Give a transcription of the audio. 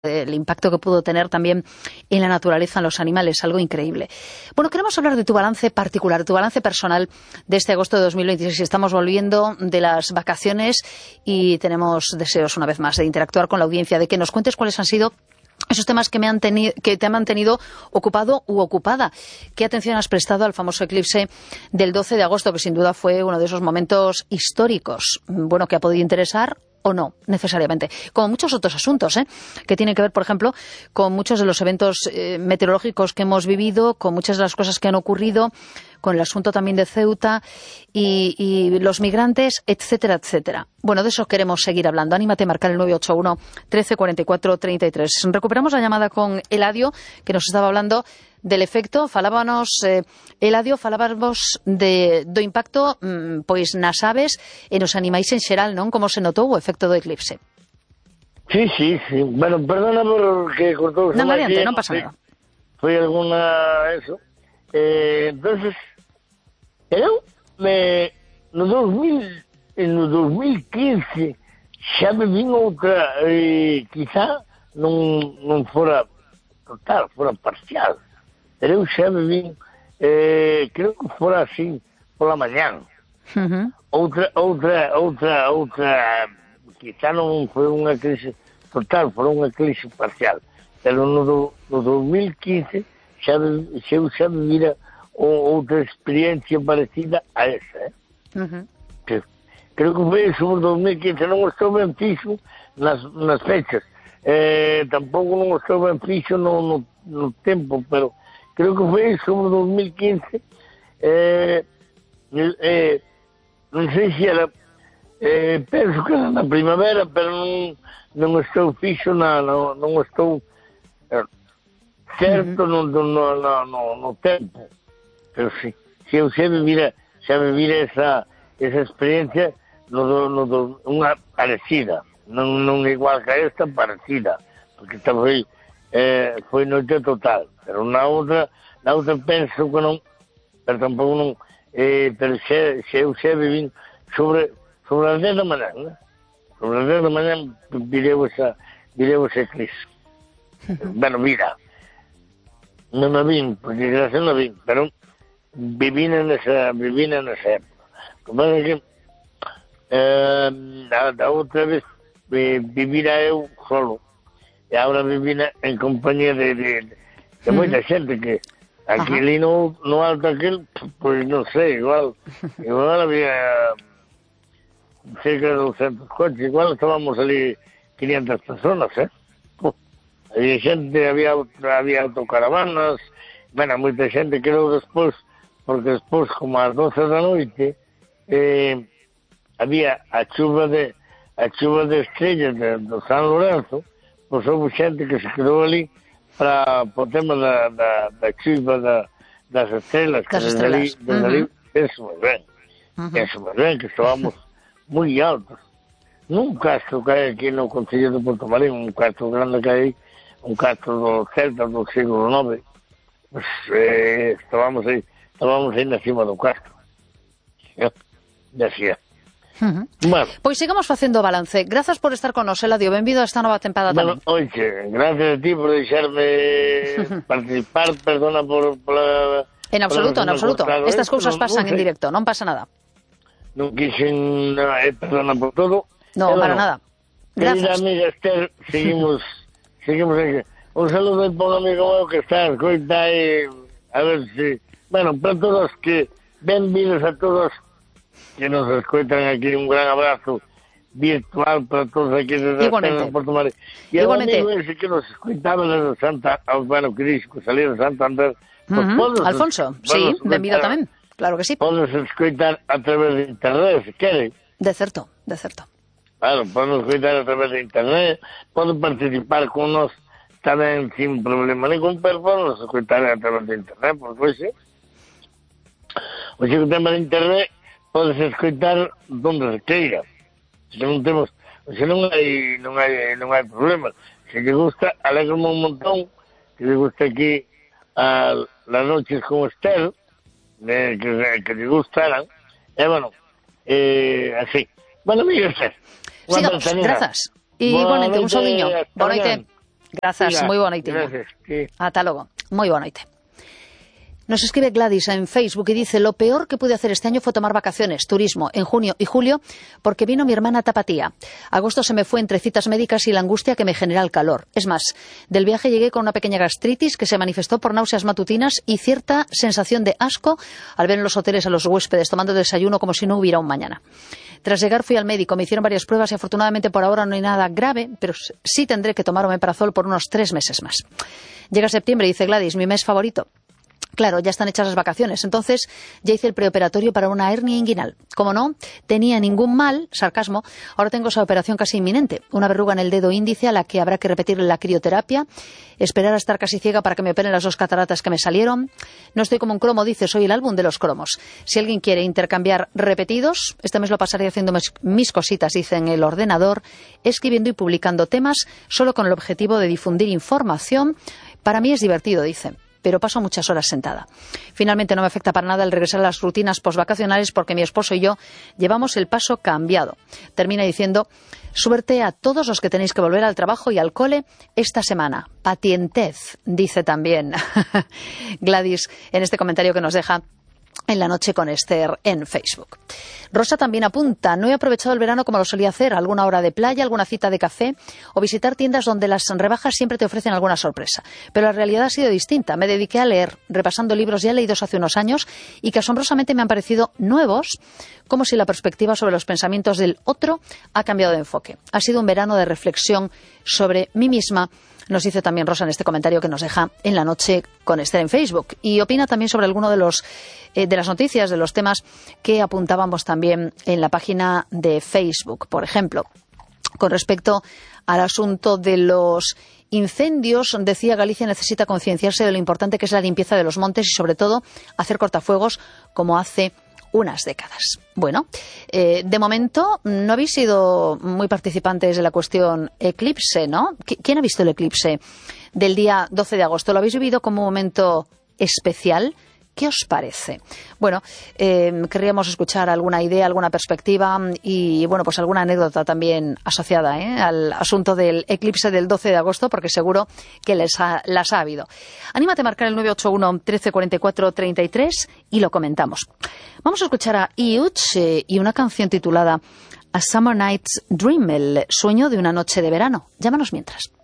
el impacto que pudo tener también en la naturaleza, en los animales, algo increíble. Bueno, queremos hablar de tu balance particular, tu balance personal de este agosto de 2026. Estamos volviendo de las vacaciones y tenemos deseos, una vez más, de interactuar con la audiencia, de que nos cuentes cuáles han sido esos temas que te han mantenido ocupado u ocupada. ¿Qué atención has prestado al famoso eclipse del 12 de agosto, que sin duda fue uno de esos momentos históricos? Bueno, que ha podido interesar o no, necesariamente. Como muchos otros asuntos, que tienen que ver, por ejemplo, con muchos de los eventos meteorológicos que hemos vivido, con muchas de las cosas que han ocurrido, con el asunto también de Ceuta y los migrantes, etcétera, etcétera. Bueno, de eso queremos seguir hablando. Anímate a marcar el 981 13 44 33. Recuperamos la llamada con Eladio, que nos estaba hablando del efecto. Eladio, falábamos do impacto pois nas aves e nos animais en xeral, non? Como se notou o efecto do eclipse? Sí. Bueno, perdona porque cortou. Non, adiante, non pasa nada. Foi alguna eso. Entonces, eu no 2015 xa me vin outra, quizá non fora total, fora parcial. Pero eu xa me vin, creo que fora así, pola mañán. Outra, quizá non foi unha crise total, foi unha crise parcial. Pero no 2015 eu xa vivira outra experiencia parecida a esa. Creo que foi eso no 2015, non estou ben fixo nas fechas. Tampouco non estou ben fixo no tempo, pero creo que foi eso no 2015. Non sei se era, penso que era na primavera, pero non estou fixo, non estou certo no tempo. Pero sí, se eu xa vivira esa experiencia unha parecida, non igual que esta, parecida, porque esta foi noite total, pero na outra penso que non, pero tampouco non, pero se eu xa vivín sobre as 10 da manhã, né? Sobre as 10 da manhã vireu esa crise. Bueno, non a vin, porque gracias non a vin, pero vivina nesa época. Como é que a outra vez vivira eu solo, e agora vivina en compañía de moita xente que aquí ali no alto aquel, pois non sei, igual había cerca de 200 coches, igual estábamos ali 500 personas, había xente, había autocaravanas, bueno, moita xente quedou despois, porque despois, como ás 12 da noite, había a chuva de estrellas do San Lorenzo, pois houve xente que se quedou ali para o tema da chuva das estrelas, que desde ali, eso moi ben, que estábamos moi altos. Nun castro que hai aquí no Concello de Porto Marín, un castro grande que hai, un castro do Celta do século IX, pues, estábamos aí na cima do castro. Decía. Bueno. Pois sigamos facendo balance. Grazas por estar con nos, Eladio. Benvido a esta nova tempada tamén. Oiche, gracias a ti por deixarme participar. Perdona por En absoluto. Estas cousas pasan en directo, non pasa nada. Non quixen, perdona por todo. No, para nada. Grazas. Amiga Esther, seguimos aquí. Un saludo por un amigo meu que está, escoita aí, a ver si... Bueno, para todos que... Benvidos a todos que nos escuchan aquí, un gran abrazo virtual para todos aquí desde Porto Marín. E ao amigo ese que nos escuitaba desde bueno, que dixo que salía de Santander, Alfonso, sí, benvido tamén, claro que sí. Podes escutar a través de internet, se quere. De certo. Claro, poden escutar a través de internet, poden participar con nos tamén sin problema ningún, pero poden escutar a través de internet, porque hoxe o tema de internet podes escoitar donde se queira. Se non hai problema. Se te gusta, alegrame un montón que te gusta aquí las noches con Esther, que te gustaran. Bueno, así. Bueno, amigo Esther. Sigamos, grazas. E igualmente, un saúdiño. Boa noite. Grazas, moi boa noite. Gracias. Ata logo. Moi boa noite. Nos escribe Gladys en Facebook y dice: lo peor que pude hacer este año fue tomar vacaciones, turismo, en junio y julio, porque vino mi hermana Tapatía. Agosto se me fue entre citas médicas y la angustia que me genera el calor. Es más, del viaje llegué con una pequeña gastritis que se manifestó por náuseas matutinas y cierta sensación de asco al ver en los hoteles a los huéspedes tomando desayuno como si no hubiera un mañana. Tras llegar fui al médico, me hicieron varias pruebas y afortunadamente por ahora no hay nada grave, pero sí tendré que tomar omeprazol por unos 3 meses más. Llega septiembre, dice Gladys, mi mes favorito. Claro, ya están hechas las vacaciones, entonces ya hice el preoperatorio para una hernia inguinal. Como no tenía ningún mal, sarcasmo, ahora tengo esa operación casi inminente. Una verruga en el dedo índice a la que habrá que repetir la crioterapia, esperar a estar casi ciega para que me operen las 2 cataratas que me salieron. No estoy como un cromo, dice, soy el álbum de los cromos. Si alguien quiere intercambiar repetidos, este mes lo pasaré haciendo mis cositas, dice, en el ordenador, escribiendo y publicando temas, solo con el objetivo de difundir información. Para mí es divertido, dice, pero paso muchas horas sentada. Finalmente no me afecta para nada el regresar a las rutinas posvacacionales porque mi esposo y yo llevamos el paso cambiado. Termina diciendo: suerte a todos los que tenéis que volver al trabajo y al cole esta semana. Patientez, dice también Gladys en este comentario que nos deja en la noche con Esther en Facebook. Rosa también apunta: no he aprovechado el verano como lo solía hacer, alguna hora de playa, alguna cita de café o visitar tiendas donde las rebajas siempre te ofrecen alguna sorpresa. Pero la realidad ha sido distinta. Me dediqué a leer, repasando libros ya leídos hace unos años y que asombrosamente me han parecido nuevos, como si la perspectiva sobre los pensamientos del otro ha cambiado de enfoque. Ha sido un verano de reflexión sobre mí misma, nos dice también Rosa en este comentario que nos deja en la noche con Esther en Facebook. Y opina también sobre alguno de las noticias, de los temas que apuntábamos también en la página de Facebook. Por ejemplo, con respecto al asunto de los incendios, decía: Galicia necesita concienciarse de lo importante que es la limpieza de los montes y, sobre todo, hacer cortafuegos como hace unas décadas. Bueno, de momento no habéis sido muy participantes de la cuestión eclipse, ¿no? ¿Quién ha visto el eclipse del día 12 de agosto? ¿Lo habéis vivido como un momento especial? ¿Qué os parece? Bueno, querríamos escuchar alguna idea, alguna perspectiva y, bueno, pues alguna anécdota también asociada al asunto del eclipse del 12 de agosto, porque seguro que las ha habido. Anímate a marcar el 981 1344 33 y lo comentamos. Vamos a escuchar a Iuch y una canción titulada A Summer Night's Dream, el sueño de una noche de verano. Llámanos mientras.